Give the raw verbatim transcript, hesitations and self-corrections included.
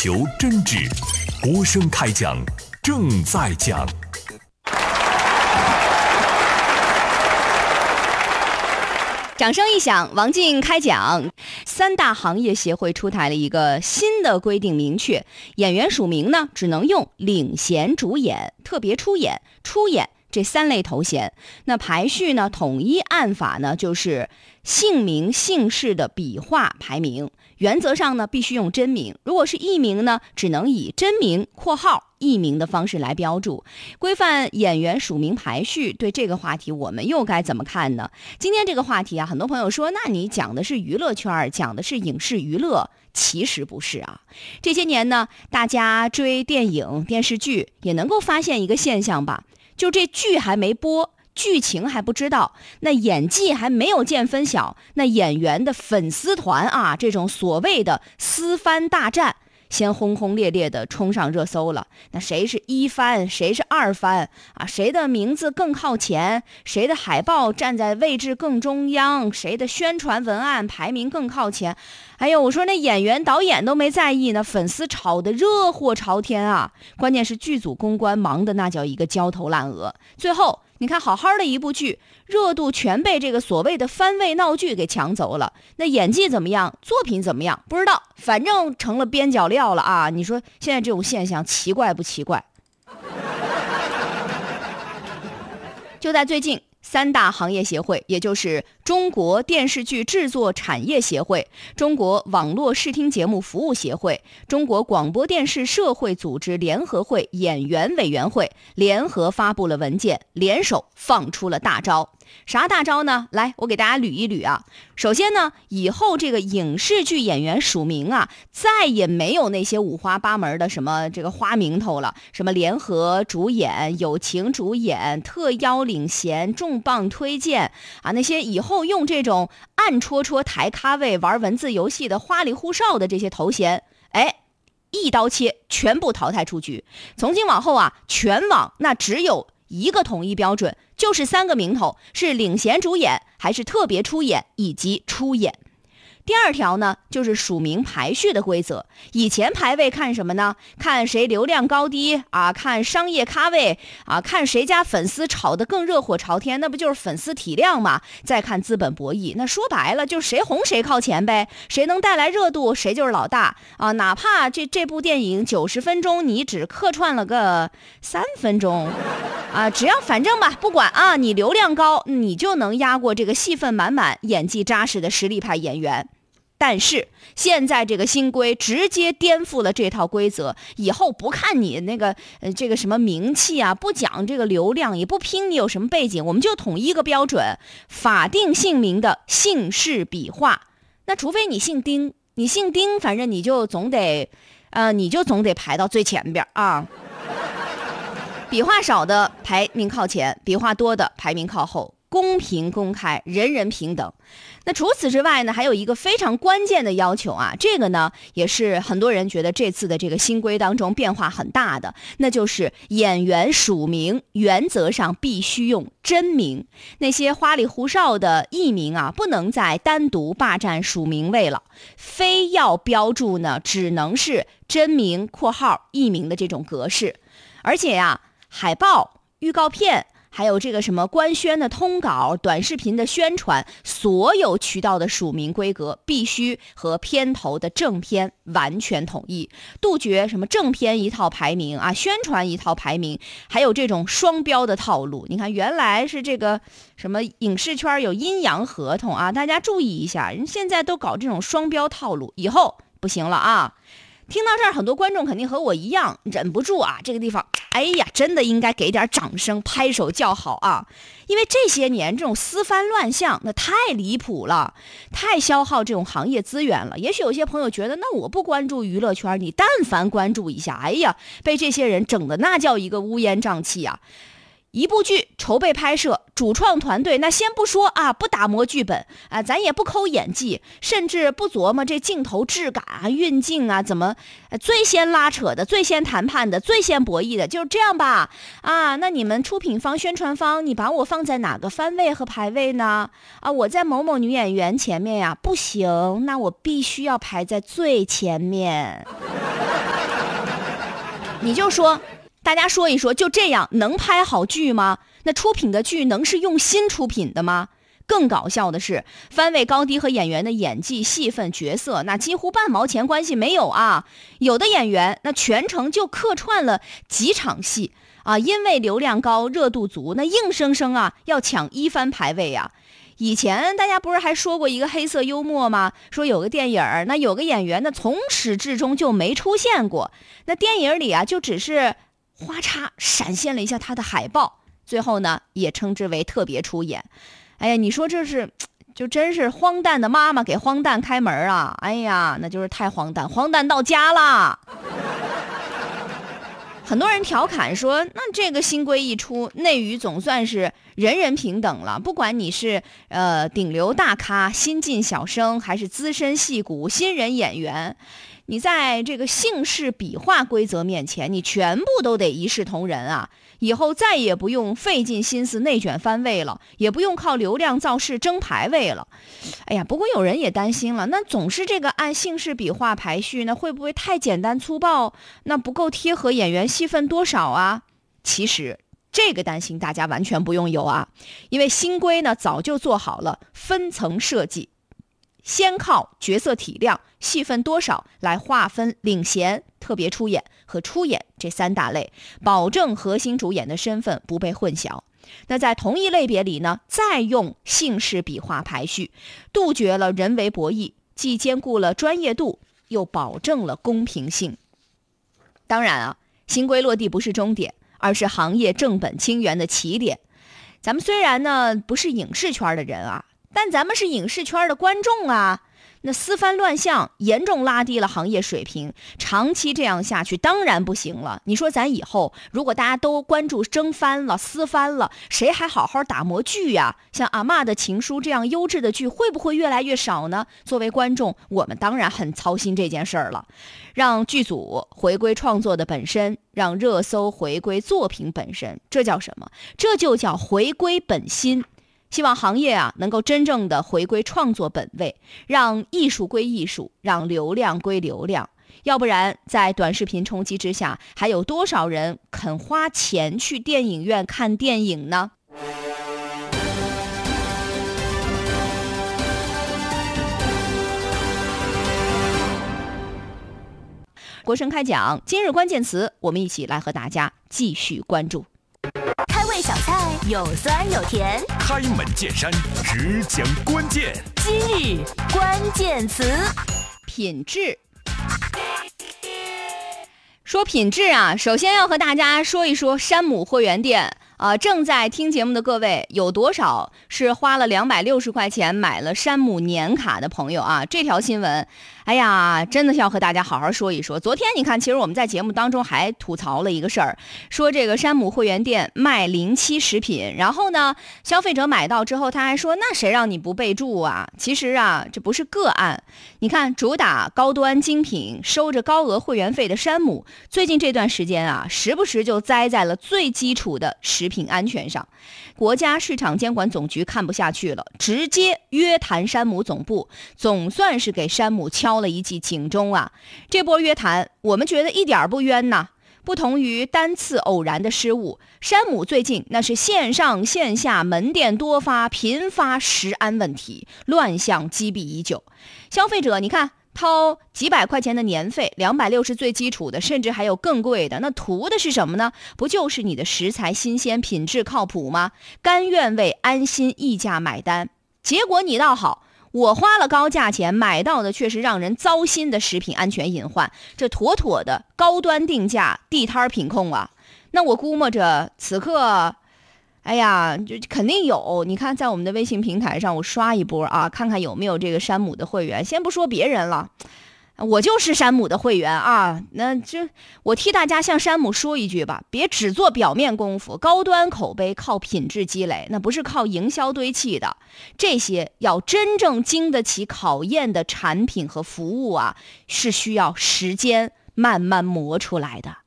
求真挚，国声开讲，正在讲。 掌声一响，王静开讲。三大行业协会出台了一个新的规定，明确演员署名呢只能用领衔主演、特别出演、出演这三类头衔。那排序呢统一按法呢就是姓名姓氏的笔画排名，原则上呢必须用真名，如果是艺名呢只能以真名括号艺名的方式来标注。规范演员署名排序，对这个话题我们又该怎么看呢？今天这个话题啊，很多朋友说那你讲的是娱乐圈，讲的是影视娱乐，其实不是啊。这些年呢大家追电影电视剧也能够发现一个现象吧，就这剧还没播，剧情还不知道，那演技还没有见分晓，那演员的粉丝团啊，这种所谓的私番大战先轰轰烈烈的冲上热搜了。那谁是一番，谁是二番啊？谁的名字更靠前？谁的海报站在位置更中央？谁的宣传文案排名更靠前？哎呦，我说那演员导演都没在意呢，粉丝炒得热火朝天啊！关键是剧组公关忙的那叫一个焦头烂额，最后你看好好的一部剧，热度全被这个所谓的番位闹剧给抢走了。那演技怎么样，作品怎么样不知道，反正成了边角料了啊！你说现在这种现象奇怪不奇怪？就在最近，三大行业协会，也就是中国电视剧制作产业协会、中国网络视听节目服务协会、中国广播电视社会组织联合会演员委员会联合发布了文件，联手放出了大招。啥大招呢？来，我给大家捋一捋啊。首先呢，以后这个影视剧演员署名啊，再也没有那些五花八门的什么这个花名头了，什么联合主演、友情主演、特邀领衔、重磅推荐啊，那些以后用这种暗戳戳抬咖位玩文字游戏的花里胡哨的这些头衔，哎，一刀切，全部淘汰出局。从今往后啊，全网那只有一个统一标准，就是三个名头，是领衔主演还是特别出演以及出演。第二条呢，就是署名排序的规则。以前排位看什么呢？看谁流量高低啊，看商业咖位啊，看谁家粉丝炒得更热火朝天，那不就是粉丝体量嘛？再看资本博弈，那说白了就是谁红谁靠前呗，谁能带来热度谁就是老大啊！哪怕这这部电影九十分钟你只客串了个三分钟啊，只要反正吧，不管啊，你流量高，你就能压过这个戏份满满、演技扎实的实力派演员。但是现在这个新规直接颠覆了这套规则，以后不看你那个呃这个什么名气啊，不讲这个流量，也不拼你有什么背景，我们就统一个标准，法定姓名的姓氏笔画。那除非你姓丁，你姓丁，反正你就总得呃你就总得排到最前边啊。笔画少的排名靠前，笔画多的排名靠后，公平公开，人人平等。那除此之外呢，还有一个非常关键的要求啊，这个呢也是很多人觉得这次的这个新规当中变化很大的，那就是演员署名原则上必须用真名，那些花里胡哨的艺名啊，不能再单独霸占署名位了，非要标注呢，只能是真名括号艺名的这种格式。而且呀、啊，海报、预告片还有这个什么官宣的通稿、短视频的宣传，所有渠道的署名规格必须和片头的正片完全统一，杜绝什么正片一套排名啊，宣传一套排名，还有这种双标的套路。你看，原来是这个什么影视圈有阴阳合同啊，大家注意一下，人现在都搞这种双标套路，以后不行了啊。听到这儿，很多观众肯定和我一样忍不住啊，这个地方哎呀，真的应该给点掌声，拍手叫好啊！因为这些年这种私番乱象那太离谱了，太消耗这种行业资源了。也许有些朋友觉得，那我不关注娱乐圈，你但凡关注一下，哎呀，被这些人整的那叫一个乌烟瘴气啊！一部剧筹备拍摄，主创团队那先不说啊，不打磨剧本啊，咱也不抠演技，甚至不琢磨这镜头质感啊、运镜啊，怎么最先拉扯的、最先谈判的、最先博弈的，就是这样吧？啊，那你们出品方、宣传方，你把我放在哪个番位和排位呢？啊，我在某某女演员前面呀，不行，那我必须要排在最前面。 你就说，大家说一说，就这样能拍好剧吗？那出品的剧能是用心出品的吗？更搞笑的是，番位高低和演员的演技、戏份、角色，那几乎半毛钱关系没有啊。有的演员那全程就客串了几场戏啊，因为流量高、热度足，那硬生生啊要抢一番排位啊。以前大家不是还说过一个黑色幽默吗？说有个电影，那有个演员呢从始至终就没出现过，那电影里啊就只是花叉闪现了一下他的海报，最后呢也称之为特别出演。哎呀，你说这是就真是荒诞的妈妈给荒诞开门啊！哎呀，那就是太荒诞，荒诞到家啦。很多人调侃说，那这个新规一出，内娱总算是人人平等了，不管你是呃顶流大咖、新晋小生，还是资深戏骨、新人演员，你在这个姓氏笔画规则面前，你全部都得一视同仁啊！以后再也不用费尽心思内卷番位了，也不用靠流量造势争排位了。哎呀，不过有人也担心了，那总是这个按姓氏笔画排序，那会不会太简单粗暴？那不够贴合演员戏份多少啊？其实这个担心大家完全不用有啊，因为新规呢早就做好了分层设计，先靠角色体量、戏份多少来划分领衔、特别出演和出演这三大类，保证核心主演的身份不被混淆。那在同一类别里呢，再用姓氏笔画排序，杜绝了人为博弈，既兼顾了专业度，又保证了公平性。当然啊，新规落地不是终点，而是行业正本清源的起点。咱们虽然呢不是影视圈的人啊，但咱们是影视圈的观众啊。那私番乱象严重拉低了行业水平，长期这样下去当然不行了。你说咱以后如果大家都关注争番了、私番了，谁还好好打磨剧呀？像阿嬷的情书这样优质的剧会不会越来越少呢？作为观众，我们当然很操心这件事儿了。让剧组回归创作的本身，让热搜回归作品本身，这叫什么？这就叫回归本心。希望行业啊能够真正的回归创作本位，让艺术归艺术，让流量归流量。要不然在短视频冲击之下，还有多少人肯花钱去电影院看电影呢？国声开讲，今日关键词，我们一起来和大家继续关注。 开胃小菜有酸有甜， 开门见山，只讲关键。 今日关键词， 品质。说品质啊，首先要和大家说一说山姆会员店啊、呃，正在听节目的各位，有多少是花了两百六十块钱买了山姆年卡的朋友啊？这条新闻，哎呀，真的是要和大家好好说一说。昨天你看，其实我们在节目当中还吐槽了一个事儿，说这个山姆会员店卖临期食品，然后呢，消费者买到之后，他还说那谁让你不备注啊？其实啊，这不是个案。你看，主打高端精品、收着高额会员费的山姆，最近这段时间啊，时不时就栽在了最基础的食品安全上。国家市场监管总局看不下去了，直接约谈山姆总部，总算是给山姆敲了一记警钟啊！这波约谈，我们觉得一点不冤呐。不同于单次偶然的失误，山姆最近那是线上线下门店多发，频发食安问题，乱象积弊已久。消费者，你看。掏几百块钱的年费，两百六十最基础的，甚至还有更贵的，那图的是什么呢？不就是你的食材新鲜、品质靠谱吗？甘愿为安心溢价买单。结果你倒好，我花了高价钱买到的却是让人糟心的食品安全隐患，这妥妥的高端定价地摊品控啊！那我估摸着此刻。哎呀，就肯定有。你看，在我们的微信平台上，我刷一波啊，看看有没有这个山姆的会员。先不说别人了，我就是山姆的会员啊。那就我替大家向山姆说一句吧，别只做表面功夫，高端口碑靠品质积累，那不是靠营销堆砌的。这些要真正经得起考验的产品和服务啊，是需要时间慢慢磨出来的。